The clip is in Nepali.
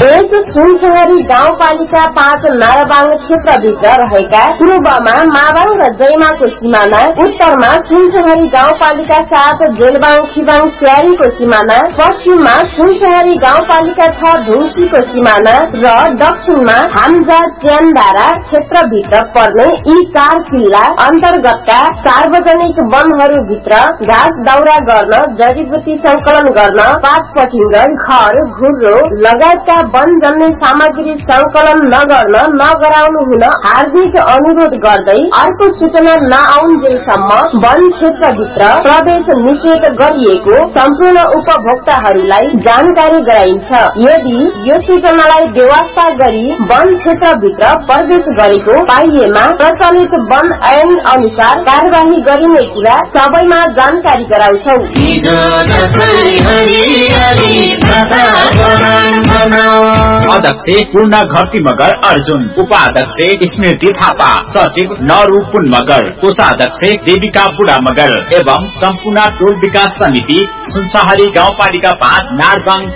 यस सुनसहरी गाउँपालिका 5 नाराबाङ क्षेत्रभित्र रहेका पूर्वमा माबाङ र जयमाको सिमाना, उत्तरमा सुनसहरी गाउँपालिका 7 जेलबाङ खिबाङ स्यारीको सिमाना, पश्चिममा सुनसहरी गाउँपालिका 6 ढुङ्सीको सिमाना र दक्षिणमा हाम्जा च्यानदारा क्षेत्रभित्र पर्ने यी 4 किल्ला अन्तर्गतका सार्वजनिक वनहरूभित्र घाँस दाउरा गर्न, जडीबुटी संकलन गर्न, पात पठिङ्गर, घर, घुर्रो लगायतका वनजन्य सामग्री संकलन नगर्न नगराउनु हुन हार्दिक अनुरोध गर्दै अर्को सूचना नआउन्जेलसम्म वन क्षेत्रभित्र प्रवेश निषेध गरिएको सम्पूर्ण उपभोक्ताहरूलाई जानकारी गराइन्छ। यदि यो सूचनालाई बेवास्ता गरी वन क्षेत्रभित्र प्रवेश गरेको पाइएमा प्रचलित वन ऐन अनुसार कार्यवाही गरिने कुरा सबैमा जानकारी गराउँछौ। अध्यक्ष पूर्ण घरती मगर अर्जुन, उपाध्यक्ष स्मृति थापा, सचिव नरू पुन मगर, कोषाध्यक्ष देविका बुढा मगर एवं सम्पूर्ण टोल विकास समिति सुनसहरी गाउँपालिका 5 नारबाङ